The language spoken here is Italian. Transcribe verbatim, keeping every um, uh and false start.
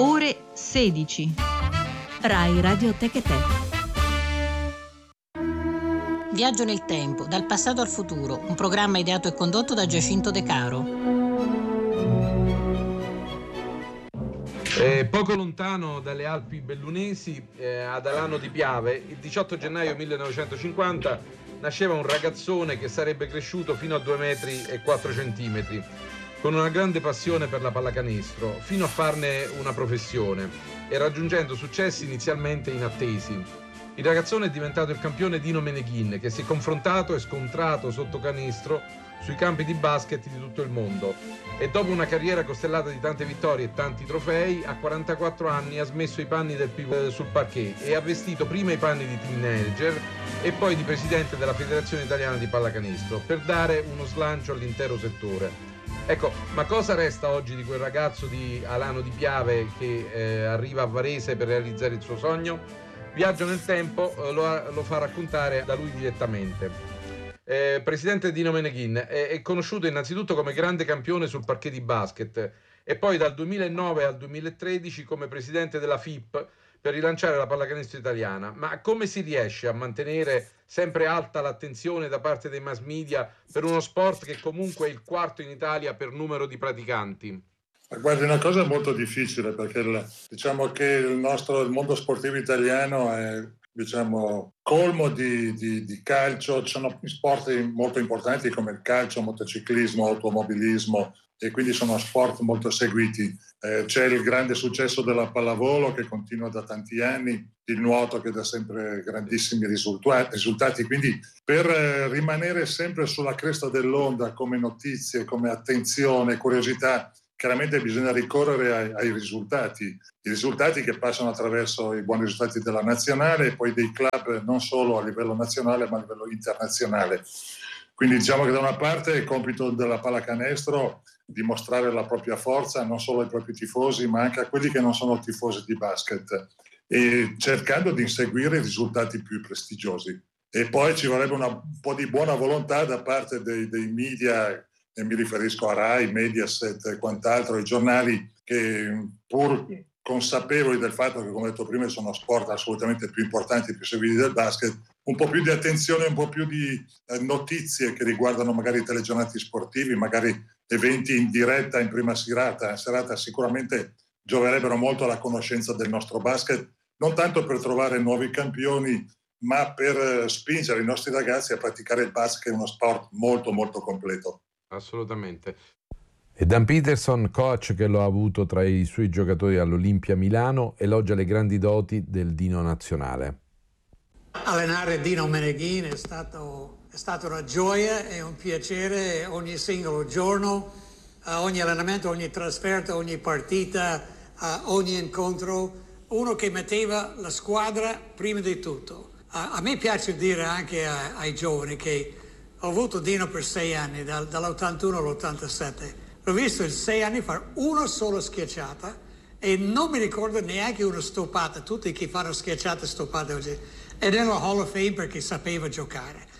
ore sedici. Rai Radioteca e Te. Viaggio nel tempo, dal passato al futuro, un programma ideato e condotto da Giacinto De Caro. Eh, poco lontano dalle Alpi bellunesi, eh, ad Alano di Piave, il diciotto gennaio millenovecentocinquanta nasceva un ragazzone che sarebbe cresciuto fino a due metri e quattro centimetri, con una grande passione per la pallacanestro, fino a farne una professione e raggiungendo successi inizialmente inattesi. Il ragazzone è diventato il campione Dino Meneghin, che si è confrontato e scontrato sotto canestro sui campi di basket di tutto il mondo, e dopo una carriera costellata di tante vittorie e tanti trofei, a quarantaquattro anni ha smesso i panni del pivot sul parquet e ha vestito prima i panni di teenager e poi di presidente della Federazione Italiana di Pallacanestro, per dare uno slancio all'intero settore. Ecco, ma cosa resta oggi di quel ragazzo di Alano di Piave che eh, arriva a Varese per realizzare il suo sogno? Viaggio nel tempo eh, lo, lo fa raccontare da lui direttamente. Eh, presidente Dino Meneghin è, è conosciuto innanzitutto come grande campione sul parquet di basket e poi dal duemilanove al duemilatredici come presidente della F I P per rilanciare la pallacanestro italiana. Ma come si riesce a mantenere sempre alta l'attenzione da parte dei mass media per uno sport che comunque è il quarto in Italia per numero di praticanti? Guardi, è una cosa molto difficile, perché il, diciamo che il nostro il mondo sportivo italiano è, diciamo, colmo di, di, di calcio. Ci sono sport molto importanti come il calcio, motociclismo, automobilismo, e quindi sono sport molto seguiti. Eh, c'è il grande successo della pallavolo che continua da tanti anni, il nuoto che dà sempre grandissimi risultati, risultati. Quindi per eh, rimanere sempre sulla cresta dell'onda come notizie, come attenzione, curiosità, chiaramente bisogna ricorrere ai, ai risultati, i risultati che passano attraverso i buoni risultati della nazionale e poi dei club non solo a livello nazionale ma a livello internazionale. Quindi diciamo che da una parte è il compito della pallacanestro dimostrare la propria forza non solo ai propri tifosi ma anche a quelli che non sono tifosi di basket, e cercando di inseguire i risultati più prestigiosi. E poi ci vorrebbe una, un po' di buona volontà da parte dei, dei media, e mi riferisco a Rai, Mediaset e quant'altro, i giornali, che pur consapevoli del fatto che, come detto prima, sono sport assolutamente più importanti e più seguiti del basket, un po' più di attenzione, un po' più di eh, notizie che riguardano magari i telegiornati sportivi, magari eventi in diretta in prima serata, serata sicuramente gioverebbero molto alla conoscenza del nostro basket, non tanto per trovare nuovi campioni, ma per eh, spingere i nostri ragazzi a praticare il basket, che è uno sport molto molto completo. Assolutamente. E Dan Peterson, coach che lo ha avuto tra i suoi giocatori all'Olimpia Milano, elogia le grandi doti del Dino nazionale. Allenare Dino Meneghin è stato, è stata una gioia e un piacere ogni singolo giorno, uh, ogni allenamento, ogni trasferta, ogni partita, uh, ogni incontro, uno che metteva la squadra prima di tutto. Uh, a me piace dire anche a, ai giovani che ho avuto Dino per sei anni, dal, dall'ottantuno all'ottantasette. L'ho visto in sei anni fare una sola schiacciata e non mi ricordo neanche una stoppata. Tutti che fanno schiacciate stoppate oggi. Ed è nella Hall of Fame perché sapeva giocare.